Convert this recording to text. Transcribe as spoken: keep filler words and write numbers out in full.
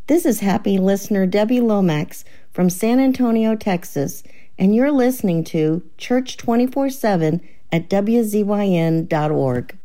This is happy listener Debbie Lomax from San Antonio, Texas, and you're listening to Church twenty-four seven at W Z Y N dot org.